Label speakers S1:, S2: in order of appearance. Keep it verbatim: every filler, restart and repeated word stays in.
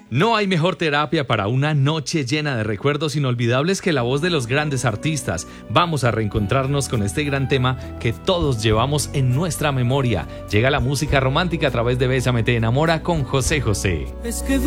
S1: No hay mejor terapia para una noche llena de recuerdos inolvidables que la voz de los grandes artistas. Vamos a reencontrarnos con este gran tema que todos llevamos en nuestra memoria. Llega la música romántica a través de Bésame te enamora con José José.
S2: Es que